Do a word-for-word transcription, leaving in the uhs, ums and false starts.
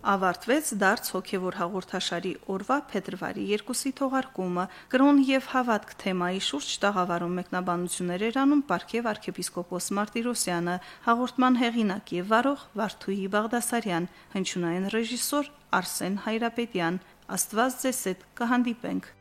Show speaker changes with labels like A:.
A: Ավարտվեց դարձ հոգևոր հաղորդաշարի օրվա փետրվարի երկուսի թողարկումը։ Կրոն եւ հավատք թեմայի շուրջ տաղավարում մեկնաբանություններ էր անում Պարքև arczepiskopos Մարտիրոսյանը, հաղորդման հեղինակ եւ վարող Վարդուհի Բաղդասարյան, հնչյունային ռեժիսոր Արսեն Հայրապետյան։ Աստված ձեզ հետ կհանդիպենք։